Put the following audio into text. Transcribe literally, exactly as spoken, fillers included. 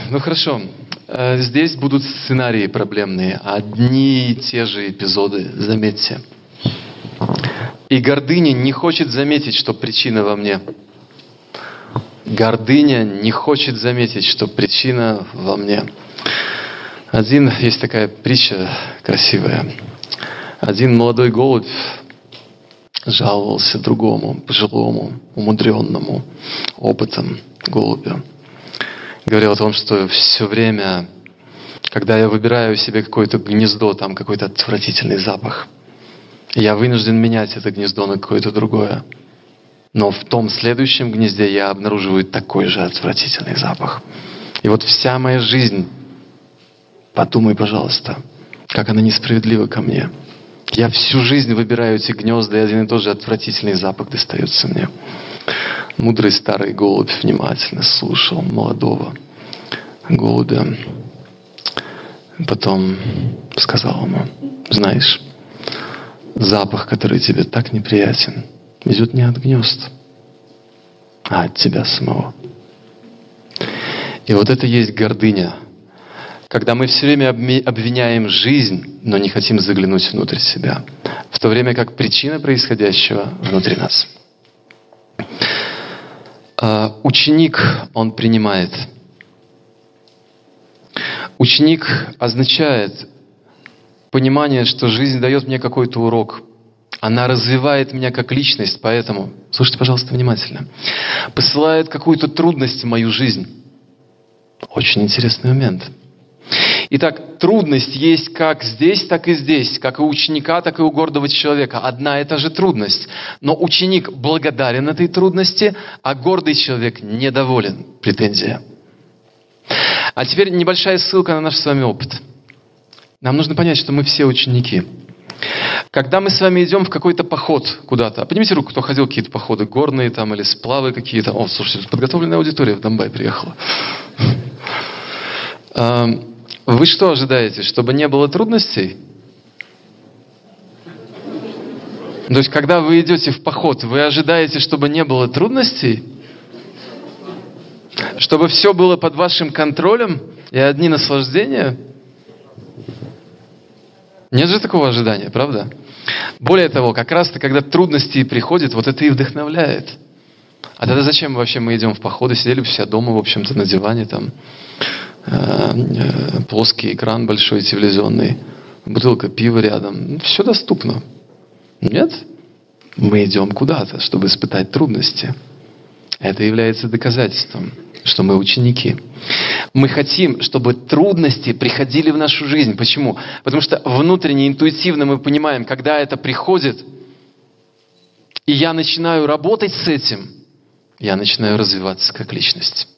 ну хорошо. Э, Здесь будут сценарии проблемные. Одни и те же эпизоды, заметьте. И гордыня не хочет заметить, что причина во мне. Гордыня не хочет заметить, что причина во мне. Один, есть такая притча красивая. Один молодой голубь жаловался другому, пожилому, умудренному опытом голубя. Говорил о том, что все время, когда я выбираю себе какое-то гнездо, там какой-то отвратительный запах, я вынужден менять это гнездо на какое-то другое. Но в том следующем гнезде я обнаруживаю такой же отвратительный запах. И вот вся моя жизнь, подумай, пожалуйста, как она несправедлива ко мне. Я всю жизнь выбираю эти гнезда, и один и тот же отвратительный запах достается мне. Мудрый старый голубь внимательно слушал молодого голубя. Потом сказал ему: знаешь, запах, который тебе так неприятен, идет не от гнезд, а от тебя самого. И вот это есть гордыня. Когда мы все время обвиняем жизнь, но не хотим заглянуть внутрь себя, в то время как причина происходящего внутри нас. Ученик, он принимает. Ученик означает понимание, что жизнь дает мне какой-то урок. Она развивает меня как личность, поэтому, слушайте, пожалуйста, внимательно, посылает какую-то трудность в мою жизнь. Очень интересный момент. Итак, трудность есть как здесь, так и здесь, как и у ученика, так и у гордого человека. Одна и та же трудность. Но ученик благодарен этой трудности, а гордый человек недоволен. Претензия. А теперь небольшая ссылка на наш с вами опыт. Нам нужно понять, что мы все ученики. Когда мы с вами идем в какой-то поход куда-то, поднимите руку, кто ходил в какие-то походы горные там или сплавы какие-то. О, слушайте, подготовленная аудитория в Донбай приехала. Вы что ожидаете? Чтобы не было трудностей? То есть, когда вы идете в поход, вы ожидаете, чтобы не было трудностей? Чтобы все было под вашим контролем и одни наслаждения? Нет же такого ожидания, правда? Более того, как раз-то, когда трудности приходят, вот это и вдохновляет. А тогда зачем вообще мы идем в походы? Сидели бы все дома, в общем-то, на диване там. Плоский экран большой телевизионный, бутылка пива рядом. Все доступно. Нет? Мы идем куда-то, чтобы испытать трудности. Это является доказательством, что мы ученики. Мы хотим, чтобы трудности приходили в нашу жизнь. Почему? Потому что внутренне, интуитивно мы понимаем, когда это приходит, и я начинаю работать с этим, я начинаю развиваться как личность.